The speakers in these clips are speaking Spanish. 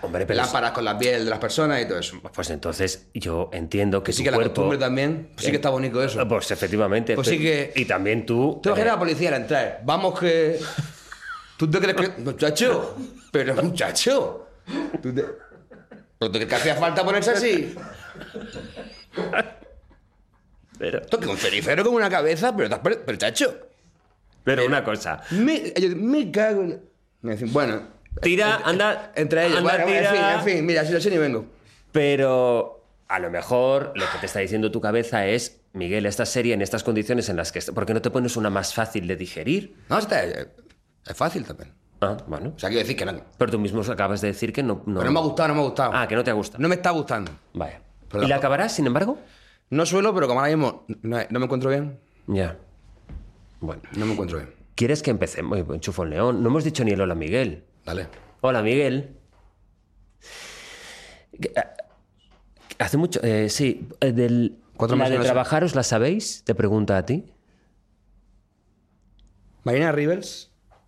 Hombre, pero lámparas con la piel de las personas y todo eso. pues entonces yo entiendo que Sí tu que la cuerpo... costumbre también, pues sí que está bonito eso. Pues efectivamente. Pues sí que- Y también tú... Tú imaginas a la policía al entrar. Vamos que... ¿Tú te crees que...? Muchacho. Pero muchacho. ¿Tú te... ¿Pero tú crees que hacía falta ponerse así? Pero Esto que un cenicero con una cabeza, pero chacho. una cosa. Me cago en... Me dicen, bueno... Tira, anda... Entre ellos. anda, Bueno, tira. en fin, mira, si lo sé ni vengo. Pero a lo mejor lo que te está diciendo tu cabeza es, Miguel, esta serie en estas condiciones en las que... ¿Por qué no te pones una más fácil de digerir? No, es fácil también. Ah, bueno. O sea, quiero decir que no... Pero tú mismo acabas de decir que no... Pero no me ha gustado, no me ha gustado. Ah, que no te ha gustado. No me está gustando. Vaya. Pero ¿Y la acabarás, sin embargo? No suelo, pero como ahora mismo no me encuentro bien, Ya. Bueno. no me encuentro bien. ¿Quieres que empecemos? Enchufo el león. No hemos dicho ni el hola, Miguel. Dale. Hola, Miguel. Hace mucho... sí, Cuatro la meses de no sé. trabajaros, ¿la sabéis? Te pregunta a ti. Marina Rivers,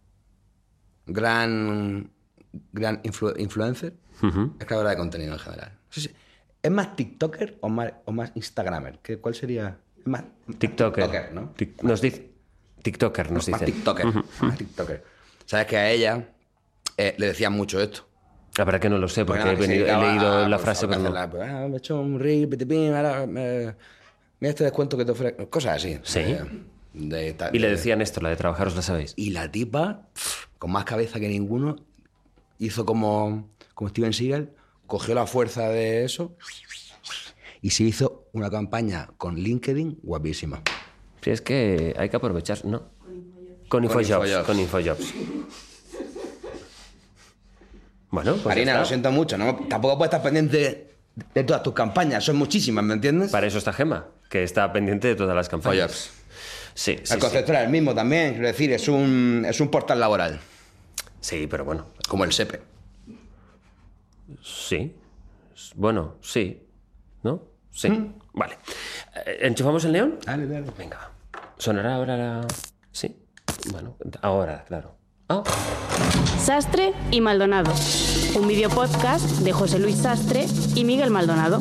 gran influencer, es creadora de contenido en general. No sé si- ¿Es más TikToker o más Instagramer? ¿Cuál sería? Es más TikToker. ¿no? Nos dice... TikToker nos Más dice. TikToker. Más TikToker. Sabes que a ella le decían mucho esto. La verdad que no lo sé, porque Bueno, he leído la frase, pero no. Me he hecho un reel, pitipín, ahora mira este descuento que te ofrece. Cosas así. Sí. Y le decían esto, la de trabajaros, ¿la sabéis? Y la tipa, con más cabeza que ninguno, hizo como Steven Seagal, cogió la fuerza de eso y se hizo una campaña con LinkedIn guapísima. Si es que hay que aprovechar, ¿no? Con InfoJobs. Con InfoJobs. Bueno, pues Marina, ya está. lo siento mucho, ¿no? Tampoco puedes estar pendiente de todas tus campañas, son muchísimas, ¿me entiendes? Para eso está Gemma, que está pendiente de todas las campañas. InfoJobs. Sí, sí, El concepto era el mismo también, quiero decir, es un portal laboral, sí, pero bueno. como el SEPE. Sí. Bueno, sí. ¿No? Sí. Vale. ¿Enchufamos el león? Dale, dale. Venga, va. ¿Sonará ahora la...? Sí. Bueno, ahora, claro. Ah, Sastre y Maldonado, un videopodcast de José Luis Sastre y Miguel Maldonado.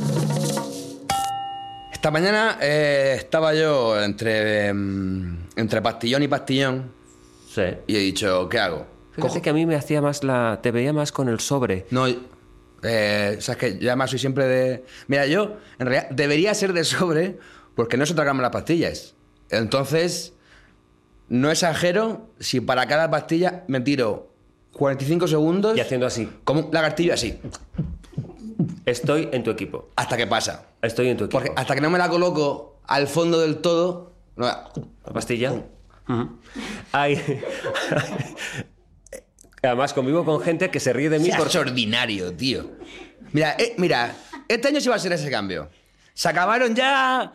Esta mañana estaba yo entre pastillón y pastillón sí. y he dicho, ¿qué hago? Fíjate que a mí me hacía más te veía más con el sobre. No, sabes que yo además soy siempre de... Mira, yo en realidad debería ser de sobre porque no se tragarme las pastillas. Entonces, no exagero si para cada pastilla me tiro 45 segundos Y haciendo así. como un lagartillo así, Estoy en tu equipo. hasta que pasa. Estoy en tu equipo. Porque hasta que no me la coloco al fondo del todo... No, ¿La pastilla? Ujú. Hay... Además, convivo con gente que se ríe de mí es por... ordinario, tío. Mira, este año sí va a ser ese cambio. Se acabaron ya...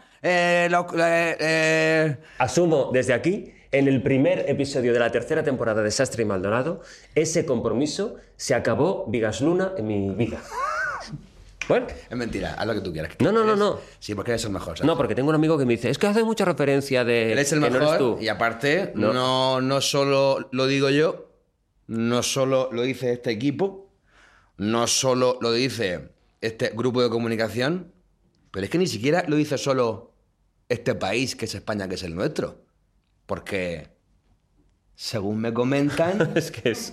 Asumo desde aquí, en el primer episodio de la tercera temporada de Sastre y Maldonado, ese compromiso se acabó Vigas Luna en mi vida. Bueno, Es mentira, haz lo que tú quieras. no. Sí, porque eres el mejor, ¿sabes? No, porque tengo un amigo que me dice, es que hace mucha referencia de... Él es el que no eres mejor tú. y aparte, No. no solo lo digo yo, no solo lo dice este equipo, no solo lo dice este grupo de comunicación, pero es que ni siquiera lo dice solo este país, que es España, que es el nuestro. Porque, según me comentan, Es que es...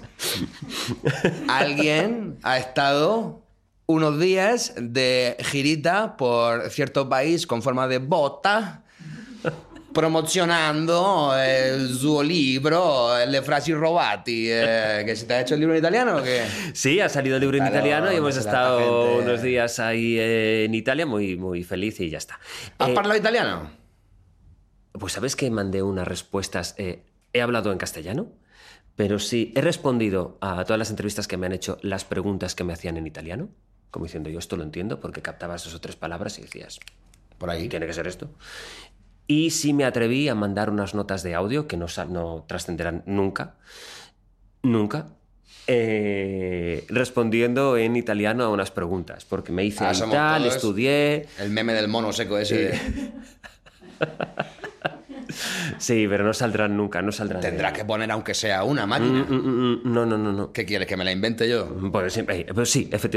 alguien ha estado unos días de girita por cierto país con forma de bota, promocionando su libro, Le frasi robati. ¿Que se te ha hecho el libro en italiano o qué? Sí, ha salido el libro en Claro, italiano y hemos no se la estado gente. unos días ahí en Italia muy, muy feliz y ya está. ¿Has parlado italiano? Pues sabes que mandé unas respuestas. He hablado en castellano, pero sí he respondido a todas las entrevistas que me han hecho las preguntas que me hacían en italiano, como diciendo yo esto lo entiendo, porque captabas 2 o 3 palabras y decías, Por ahí. tiene que ser esto. Y sí me atreví a mandar unas notas de audio que no trascenderán nunca, respondiendo en italiano a unas preguntas, porque me hice Somos tal, todos estudié... el meme del mono seco ese. de- Sí, pero no saldrán nunca, no saldrán. Tendrás que poner aunque sea una máquina. No. ¿Qué quieres? ¿Que me la invente yo? Pues sí, efectivamente.